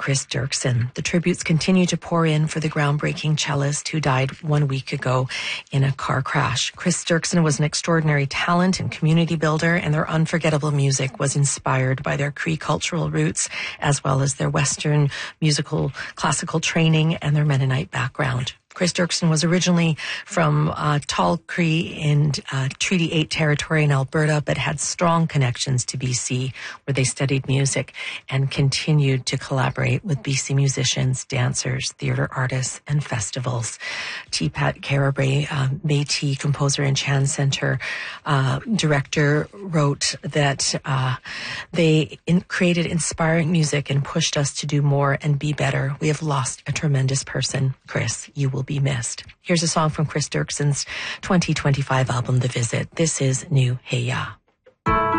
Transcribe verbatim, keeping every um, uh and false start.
Chris Dirksen. The tributes continue to pour in for the groundbreaking cellist who died one week ago in a car crash. Chris Dirksen was an extraordinary talent and community builder, and their unforgettable music was inspired by their Cree cultural roots as well as their Western musical classical training and their Mennonite background. Chris Dirksen was originally from uh, Tall Cree in uh, Treaty eight territory in Alberta, but had strong connections to B C, where they studied music and continued to collaborate with B C musicians, dancers, theater artists, and festivals. T-Pat Carabray, uh, Métis composer and Chan Center uh, director, wrote that uh, they in- created inspiring music and pushed us to do more and be better. We have lost a tremendous person. Chris, you will be missed. Here's a song from Chris Dirksen's twenty twenty-five album, The Visit. This is New Hey Ya.